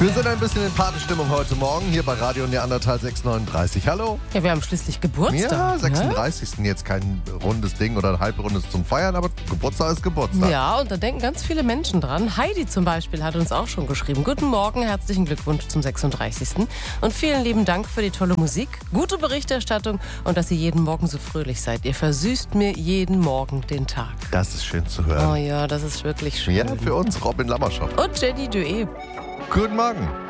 Wir sind ein bisschen in Partystimmung heute Morgen hier bei Radio Neandertal 639. Hallo? Ja, wir haben schließlich Geburtstag. Ja, 36. Jetzt kein rundes Ding oder ein halbrundes zum Feiern, aber Geburtstag ist Geburtstag. Ja, und da denken ganz viele Menschen dran. Heidi zum Beispiel hat uns auch schon geschrieben. Guten Morgen, herzlichen Glückwunsch zum 36. Und vielen lieben Dank für die tolle Musik, gute Berichterstattung und dass ihr jeden Morgen so fröhlich seid. Ihr versüßt mir jeden Morgen den Tag. Das ist schön zu hören. Oh ja, das ist wirklich schön. Ja, für uns Robin Lammerschott. Und Jenny Dueb. Guten Morgen.